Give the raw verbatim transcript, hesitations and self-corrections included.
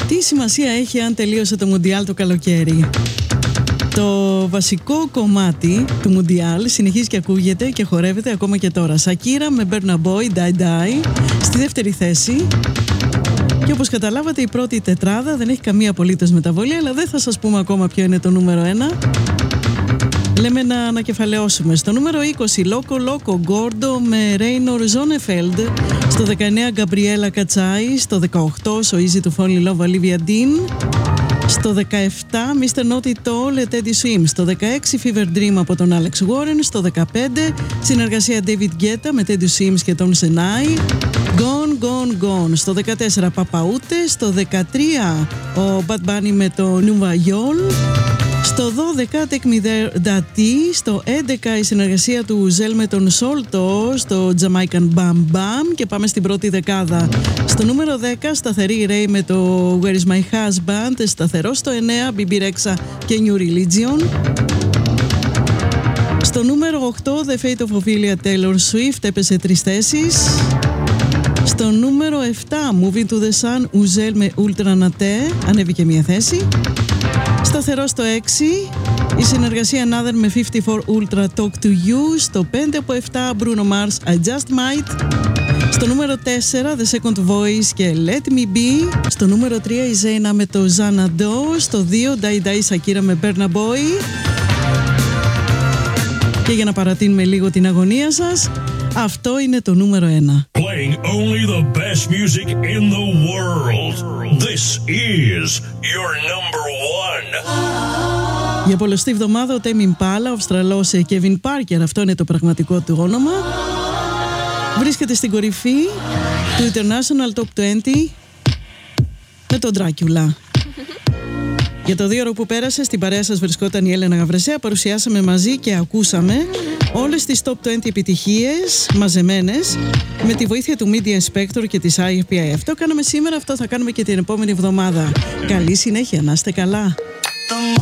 Τι σημασία έχει αν τελείωσε το Μουντιάλ το καλοκαίρι? Το βασικό κομμάτι του Μουντιάλ συνεχίζει και ακούγεται και χορεύεται ακόμα και τώρα. Σακύρα με Burna Boy, Die Die, στη δεύτερη θέση. Και όπως καταλάβατε, η πρώτη τετράδα δεν έχει καμία απολύτως μεταβολή, αλλά δεν θα σας πούμε ακόμα ποιο είναι το νούμερο ένα. Λέμε να ανακεφαλαιώσουμε. Στο νούμερο είκοσι, Loco Loco Gordo με Raynor Zonnefeld. Στο δεκαεννέα, Gabriela Katsai. Στο δεκαοκτώ, So Easy to Fall in Love, Olivia Dean. Στο δεκαεπτά, Mister Naughty Tall, Teddy Swims. Στο δεκαέξι, Fever Dream από τον Alex Warren. Στο δεκαπέντε, συνεργασία David Guetta με Teddy Swims και τον Senai. Gone, Gone, Gone. Στο δεκατέσσερα, Papaute. Στο δεκατρία, ο Bad Bunny με το Nueva Yol. Στο δώδεκα, Take Me There, Dati. Στο έντεκα, η συνεργασία του Ζέλ με τον Solto στο Jamaican Bam Bam. Και πάμε στην πρώτη δεκάδα. Στο νούμερο δέκα, σταθερή Ray με το Where Is My Husband. Σταθερό στο εννέα, μπι μπι Rexha και New Religion. Στο νούμερο οκτώ, The Fate of Ophelia Taylor Swift, έπεσε τρεις θέσεις. Στο νούμερο επτά, Moving to the Sun, Uzel με Ultra Nate, ανέβηκε μια θέση. Σταθερό στο έξι, η συνεργασία Another με φιφτί φορ Ultra Talk to You. Στο πέντε από επτά, Bruno Mars, I Just Might. Στο νούμερο τέσσερα, The Second Voice και Let Me Be. Στο νούμερο τρία, η Zayna με το Xanadu. Στο δύο, Die Die Shakira με Burna Boy. Και για να παρατείνουμε λίγο την αγωνία σας, αυτό είναι το νούμερο ένα. Playing only the best music in the world. This is your number one. Για πολλωστή εβδομάδα ο Tame Impala, ο Αυστραλός Kevin Parker, αυτό είναι το πραγματικό του όνομα, βρίσκεται στην κορυφή του International Top είκοσι με τον Dracula. Για το δύο ώρο που πέρασε, στην παρέα σας βρισκόταν η Έλενα Γαβρεσέα. Παρουσιάσαμε μαζί και ακούσαμε όλες τις Top είκοσι επιτυχίες μαζεμένες με τη βοήθεια του Media Inspector και της άι εφ πι άι. Αυτό κάναμε σήμερα, αυτό θα κάνουμε και την επόμενη εβδομάδα. Καλή συνέχεια, να είστε καλά.